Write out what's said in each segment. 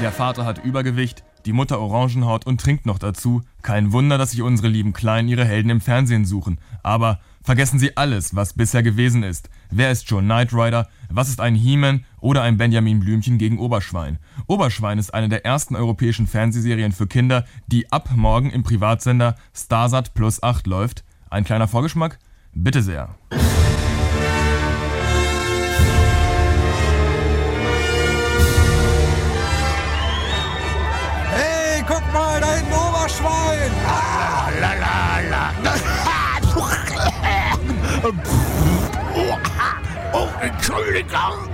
Der Vater hat Übergewicht, die Mutter Orangenhaut und trinkt noch dazu. Kein Wunder, dass sich unsere lieben Kleinen ihre Helden im Fernsehen suchen. Aber vergessen Sie alles, was bisher gewesen ist. Wer ist Joe Knight Rider? Was ist ein He-Man oder ein Benjamin Blümchen gegen Oberschwein? Oberschwein ist eine der ersten europäischen Fernsehserien für Kinder, die ab morgen im Privatsender Starsat Plus 8 läuft. Ein kleiner Vorgeschmack? Bitte sehr. Hey, guck mal, da hinten Oberschwein! Ah, la la la. Oh, Entschuldigung.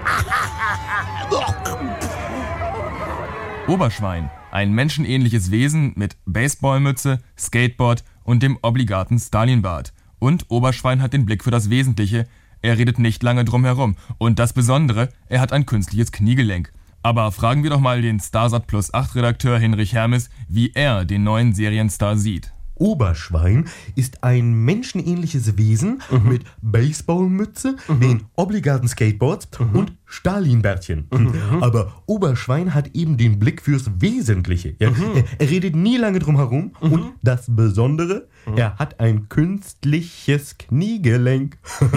Oberschwein, ein menschenähnliches Wesen mit Baseballmütze, Skateboard und dem obligaten Stalinbart. Und Oberschwein hat den Blick für das Wesentliche, er redet nicht lange drum herum. Und das Besondere, er hat ein künstliches Kniegelenk. Aber fragen wir doch mal den Starsat Plus 8 Redakteur Hinrich Hermes, wie er den neuen Serienstar sieht. Oberschwein ist ein menschenähnliches Wesen mit Baseballmütze, den obligaten Skateboards und Stalinbärtchen. Aber Oberschwein hat eben den Blick fürs Wesentliche. Er redet nie lange drum herum und das Besondere, er hat ein künstliches Kniegelenk.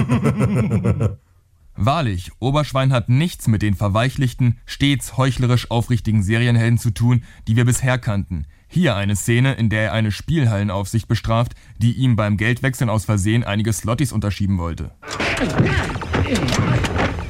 Wahrlich, Oberschwein hat nichts mit den verweichlichten, stets heuchlerisch aufrichtigen Serienhelden zu tun, die wir bisher kannten. Hier eine Szene, in der er eine Spielhallenaufsicht bestraft, die ihm beim Geldwechseln aus Versehen einige Slotties unterschieben wollte.